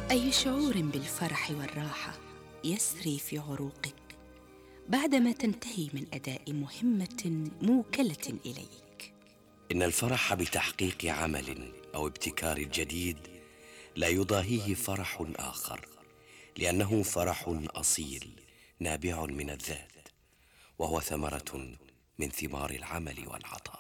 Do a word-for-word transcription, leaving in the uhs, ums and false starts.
أي شعور بالفرح والراحة يسري في عروقك بعدما تنتهي من أداء مهمة موكلة إليك؟ إن الفرح بتحقيق عمل أو ابتكار جديد لا يضاهيه فرح آخر، لأنه فرح أصيل نابع من الذات، وهو ثمرة من ثمار العمل والعطاء.